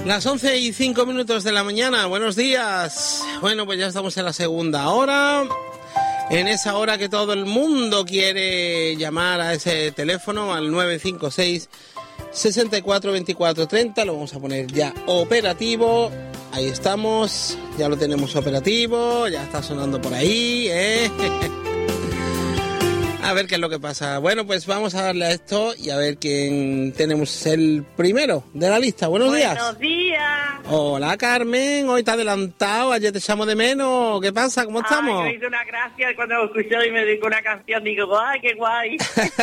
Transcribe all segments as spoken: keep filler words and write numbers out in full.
Las once y cinco minutos de la mañana, buenos días. Bueno, pues ya estamos en la segunda hora. En esa hora que todo el mundo quiere llamar a ese teléfono, al nueve cinco seis, seis cuatro, dos cuatro tres cero, lo vamos a poner ya operativo. Ahí estamos, ya lo tenemos operativo, ya está sonando por ahí, ¿eh? A ver qué es lo que pasa. Bueno, pues vamos a darle a esto y a ver quién tenemos el primero de la lista. Buenos días. Buenos días. Hola, Carmen. Hoy te has adelantado. Ayer te echamos de menos. ¿Qué pasa? ¿Cómo estamos? Ay, me hizo una gracia cuando escuchó y me dijo una canción. Digo, ay, qué guay.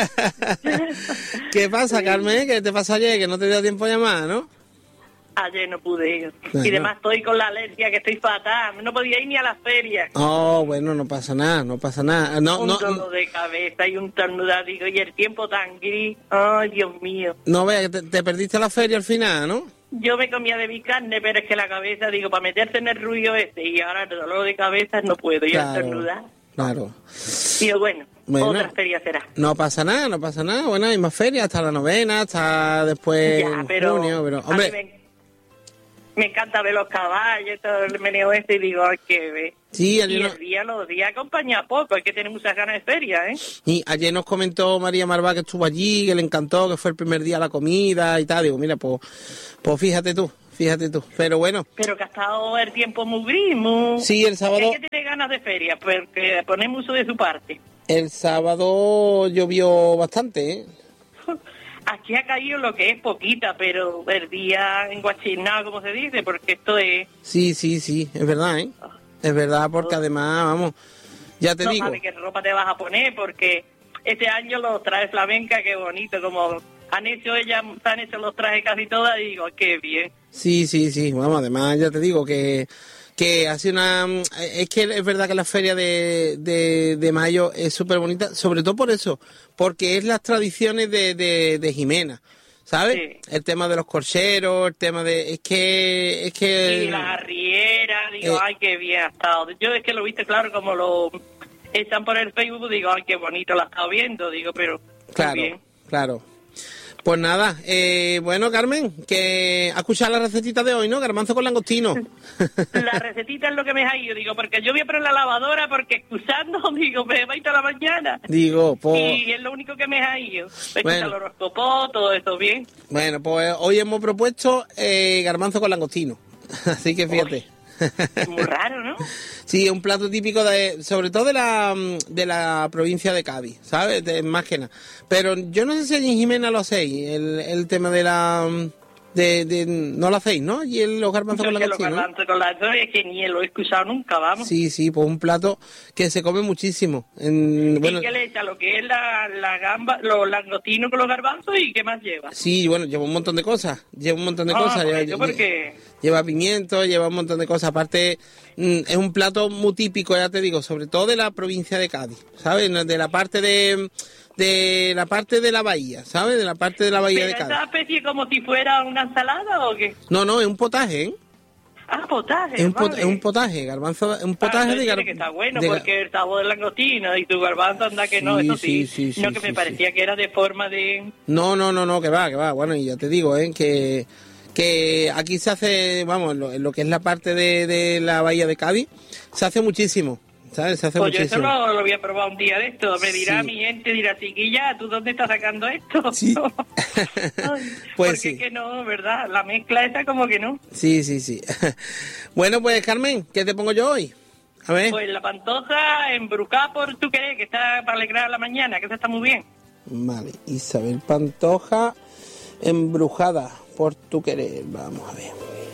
¿Qué pasa, Carmen? ¿Qué te pasó ayer? Que no te dio tiempo a llamar, ¿no? Ayer no pude ir. Bueno. Y además estoy con la alergia, que estoy fatal. No podía ir ni a las ferias. Oh, bueno, no pasa nada, no pasa nada. No, un no, dolor de cabeza y un tornudado. Digo, y el tiempo tan gris. Ay, Dios mío. no veas que te, te perdiste la feria al final, ¿no? Yo me comía de mi carne, pero es que la cabeza, digo, para meterse en el ruido este. Y ahora el dolor de cabeza no puedo. Y Claro. el tornudar. Claro. Digo, bueno, Bueno. otra feria será. No pasa nada, no pasa nada. Bueno, hay más ferias, hasta la novena, hasta después Ya, en pero, junio, pero a mí hombre, me, me encanta ver los caballos, todo el meneo este, y digo, ay, qué ve. sí, Y ayer, el no- día, los días acompaña poco, hay que tener muchas ganas de feria, ¿eh? y ayer nos comentó María Marvá que estuvo allí, que le encantó, que fue el primer día la comida y tal. Digo, mira, pues, pues fíjate tú, fíjate tú. Pero bueno, Pero que ha estado el tiempo muy gris, muy... sí, el sábado, Hay que tener ganas de feria, porque ponemos uso de su parte. el sábado llovió bastante, ¿eh? Aquí ha caído lo que es poquita, pero el día en Guachinao, como se dice, porque esto es... Sí, sí, sí, es verdad, ¿eh? Es verdad, porque además, vamos, ya te no digo, sabes qué ropa te vas a poner, porque este año los trajes flamenca, qué bonito, como han hecho ellas, han hecho los trajes casi todas, y digo, qué bien. sí, sí, sí, vamos, además ya te digo que que hace una... Es que es verdad que la feria de, de, de mayo es súper bonita, sobre todo por eso, porque es las tradiciones de, de, de Jimena, ¿sabes? Sí. El tema de los corcheros, el tema de... Es que... Es que Y la arriera, digo, eh, ay, qué bien ha estado. Yo es que lo viste claro como lo echan por el Facebook, digo, ay, qué bonito lo ha estado viendo, digo, pero qué claro, bien. claro. Pues nada, eh, bueno, Carmen, que ha escuchado la recetita de hoy, ¿no? Garbanzo con langostino. La recetita es lo que me ha ido, digo, porque yo voy a poner la lavadora, porque escuchando, digo, me va a ir toda la mañana. Digo, pues... Y es lo único que me ha ido. Escucha Bueno. el horóscopo, todo esto bien. Bueno, pues hoy hemos propuesto eh, garbanzo con langostino. Así que fíjate. Es muy raro, ¿no? Sí, es un plato típico de, sobre todo de la de la provincia de Cádiz, ¿sabes? De, más que nada. Pero yo no sé si allí en Jimena lo hacéis, el, el tema de la... De, de, no lo hacéis, ¿no? Y el, los garbanzos Yo con es que los langostino, ¿no? garbanzos con la es que ni lo he escuchado nunca, vamos. Sí, sí, pues un plato que se come muchísimo. En, bueno, ¿Y qué le echa? Lo que es la, la gamba, los langostinos con los garbanzos, ¿y qué más lleva? sí, bueno, lleva un montón de cosas. Lleva un montón de Ah, cosas. por Lleva, eso, porque... lleva pimiento, lleva un montón de cosas. Aparte, mm, es un plato muy típico, ya te digo, sobre todo de la provincia de Cádiz, ¿sabes? De la parte de, de la parte de la bahía, ¿sabes? De la parte de la bahía ¿Pero de Cádiz. esa especie como si fuera una ensalada o qué? No, no, es un potaje, ¿eh? Ah, potaje, Es un, pot- vale. es un potaje, garbanzo, es un Ah, potaje entonces de tiene gar- que está bueno, de gar- porque el sabor del langostino y tu garbanzo anda que no, Sí, eso sí. sí, sí, no, sí, que sí, me parecía que era de forma de... No, no, no, no, que va, que va. Bueno, y ya te digo, ¿eh? Que, que aquí se hace, vamos, en lo, en lo que es la parte de, de la bahía de Cádiz, se hace muchísimo, ¿sabes? Se hace Pues yo eso muchísimo. lo, lo voy a probar un día de esto. Me dirá Sí. mi gente, dirá, chiquilla, ¿tú dónde estás sacando esto? Sí. Ay, Pues porque sí. es que no, ¿verdad? La mezcla esa como que no. Sí, sí, sí. Bueno, pues Carmen, ¿qué te pongo yo hoy? A ver. Pues la pantoja embrucada por tu querer, que está para alegrar la mañana, que eso está muy bien. Vale, Isabel Pantoja, embrujada por tu querer. Vamos a ver.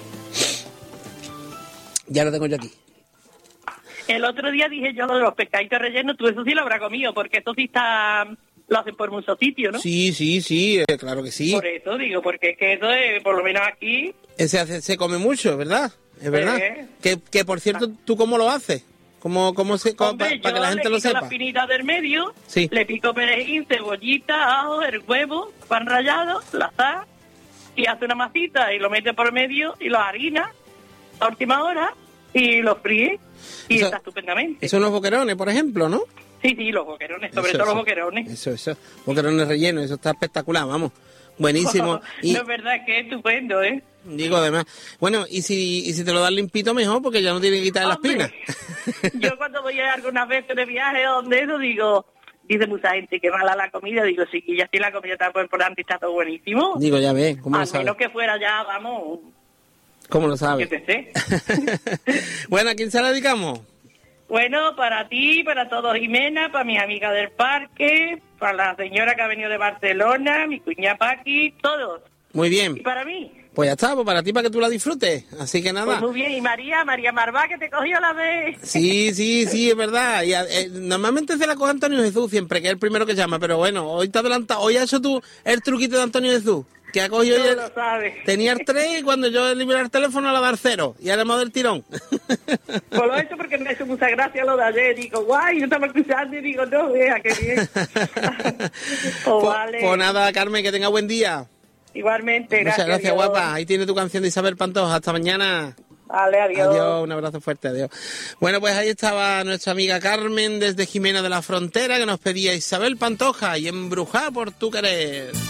Ya lo tengo yo aquí. El otro día dije yo lo de los pescaditos rellenos, tú eso sí lo habrás comido, porque eso sí está, lo hacen por muchos sitios, ¿no? Sí, sí, sí, eh, claro que sí. Por eso digo, porque es que eso es, por lo menos aquí, Ese hace- se come mucho, ¿verdad? Es verdad. Eh. Que, que por cierto, ¿tú cómo lo haces? ¿Cómo, cómo se para hombre, que yo la gente le lo quito sepa? las pinitas del medio, Sí. le pico perejil, cebollita, ajo, el huevo, pan rallado, la sal, y hace una masita y lo mete por medio y lo harina a última hora y lo fríe y Eso- está estupendamente. Eso unos boquerones, por ejemplo, ¿no? Sí, sí, los boquerones, sobre Eso, todo eso. los boquerones. Eso, eso. Boquerones rellenos, eso está espectacular, vamos. Buenísimo. Y, no es verdad que es estupendo, ¿eh? Digo, además, bueno, y si, y si te lo das limpito mejor, porque ya no tiene que quitar las pilas. Yo cuando voy a algunas veces de viaje donde eso, digo, dice mucha gente que mala la comida, digo, sí, que ya sí la comida está por delante y está todo buenísimo. Digo, ya ves, ¿cómo Al lo sabes? menos que fuera ya, vamos. ¿Cómo lo sabes? Que te sé. Bueno, ¿a quién se la dedicamos? Bueno, para ti, para todos, Jimena, para mis amigas del parque, para la señora que ha venido de Barcelona, mi cuñada Paqui, todos. Muy bien. Y para mí. Pues ya está, pues para ti, para que tú la disfrutes. Así que nada. Pues muy bien, y María, María Marvá, que te cogió la vez. Sí, sí, sí, es verdad. Y, eh, normalmente se la coge Antonio Jesús siempre, que es el primero que llama, pero bueno, hoy te adelanta, hoy has hecho tú el truquito de Antonio Jesús, que ha cogido No el, lo sabes. tenía el tres y cuando yo liberé el teléfono la dar cero, y ahora hemos del tirón. Pues lo he hecho porque me hizo mucha gracia lo de ayer, digo, guay, yo estaba escuchando y digo, no, vea, qué bien. Oh, pues, vale. pues nada, Carmen, que tenga buen día. Igualmente, Muchas gracias. gracias, Dios. guapa. Ahí tiene tu canción de Isabel Pantoja. Hasta mañana. Vale, adiós. Adiós, un abrazo fuerte, adiós. Bueno, pues ahí estaba nuestra amiga Carmen desde Jimena de la Frontera, que nos pedía Isabel Pantoja y Embrujada por tu querer.